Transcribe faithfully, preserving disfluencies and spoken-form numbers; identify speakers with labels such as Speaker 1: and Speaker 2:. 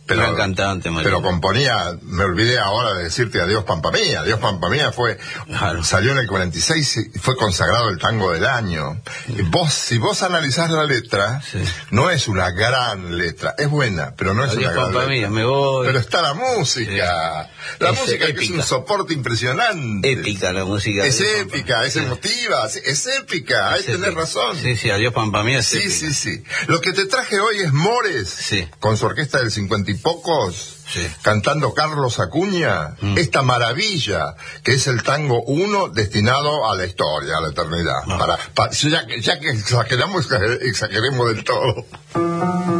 Speaker 1: Pero,
Speaker 2: gran cantante, Mariano.
Speaker 1: pero componía, me olvidé ahora de decirte Adiós Pampa Mía. Adiós Pampa Mía fue,
Speaker 2: claro.
Speaker 1: salió en el cuarenta y seis y fue consagrado el tango del año. Y vos, si vos analizás la letra,
Speaker 2: sí.
Speaker 1: no es una gran letra, es buena, pero no es
Speaker 2: Adiós
Speaker 1: una gran
Speaker 2: Pampa
Speaker 1: letra.
Speaker 2: Mía, me voy.
Speaker 1: Pero está la música, sí. la
Speaker 2: es
Speaker 1: música
Speaker 2: épica.
Speaker 1: que es un soporte impresionante.
Speaker 2: Épica la música.
Speaker 1: Es épica, es emotiva, es épica, ahí tenés razón.
Speaker 2: Sí, sí, Adiós Pampa Mía es
Speaker 1: Sí,
Speaker 2: épica.
Speaker 1: sí, sí. Lo que te traje hoy es Mores,
Speaker 2: sí.
Speaker 1: con su orquesta del cincuenta y pocos,
Speaker 2: sí.
Speaker 1: cantando Carlos Acuña, mm. esta maravilla que es el tango uno destinado a la historia, a la eternidad. No. Para, para, ya, ya que exageramos, exageremos del todo.